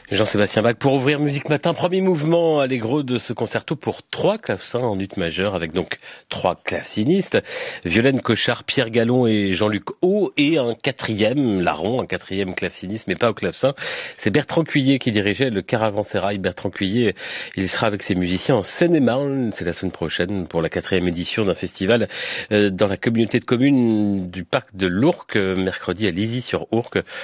Jean-Sébastien Bach pour ouvrir Musique Matin, premier mouvement allegro de ce concerto pour 3 clavecins en ut majeur avec donc 3 classinistes, Violaine Cochard, Pierre Gallon et Jean-Luc Haut, et un quatrième larron, un quatrième claveciniste mais pas au clavecin. C'est Bertrand Cuillet qui dirigeait le Caravansérail. Bertrand Cuillet, il sera avec ses musiciens en Seine-et-Marne, c'est la semaine prochaine pour la 4e édition d'un festival dans la communauté de communes du parc de l'Ourcq, mercredi à Lizy-sur-Ourcq.